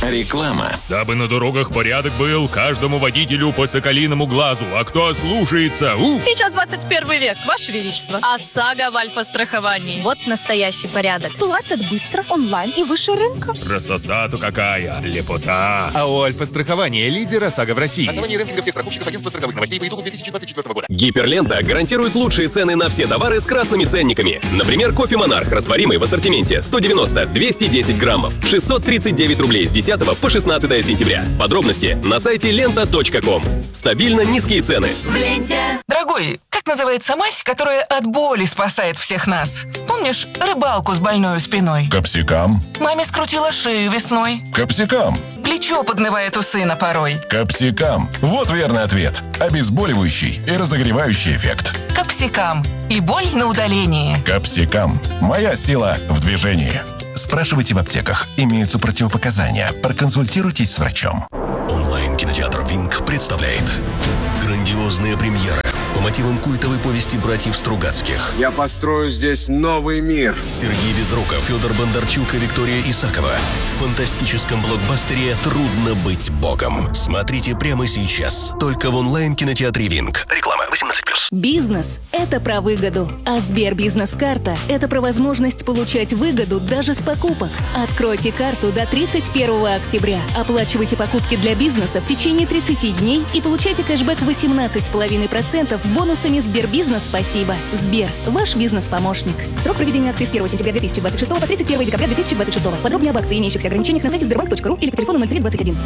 Реклама. Дабы на дорогах порядок был, каждому водителю по соколиному глазу. А кто ослушается, Сейчас 21 век, Ваше Величество. ОСАГО в альфа-страховании. Вот настоящий порядок. Платят быстро, онлайн и выше рынка. Красота-то какая, лепота. АО «Альфа-страхование» — лидер ОСАГО в России. Основание рейтинга всех страховщиков агентства страховых новостей по итогу 2024 года. Гиперлента гарантирует лучшие цены на все товары с красными ценниками. Например, кофе «Монарх» растворимый в ассортименте 190-210 граммов. 639 рублей с 10 по 16 сентября. Подробности на сайте лента.ком. Стабильно низкие цены. В ленте. Дорогой, как называется мазь, которая от боли спасает всех нас? Помнишь рыбалку с больной спиной? Капсикам. Маме скрутила шею весной. Капсикам. Плечо поднывает у сына порой. Капсикам. Вот верный ответ. Обезболивающий и разогревающий эффект. Капсикам. И боль на удалении. Капсикам. Моя сила в движении. Спрашивайте в аптеках. Имеются противопоказания. Проконсультируйтесь с врачом. Онлайн-кинотеатр «Винк» представляет грандиозные премьеры по мотивам культовой повести братьев Стругацких. Я построю здесь новый мир. Сергей Безруков, Федор Бондарчук и Виктория Исакова. В фантастическом блокбастере «Трудно быть богом». Смотрите прямо сейчас. Только в онлайн-кинотеатре «Винк». Реклама 18+. Бизнес – это про выгоду, а Сбербизнес-карта – это про возможность получать выгоду даже с покупок. Откройте карту до 31 октября. Оплачивайте покупки для бизнеса в течение 30 дней и получайте кэшбэк 18,5% бонусами Сбербизнес «Спасибо». Сбер – ваш бизнес-помощник. Срок проведения акции с 1 сентября 2026 по 31 декабря 2026. Подробнее об акции и имеющихся ограничениях на сайте sberbank.ru или по телефону 0321.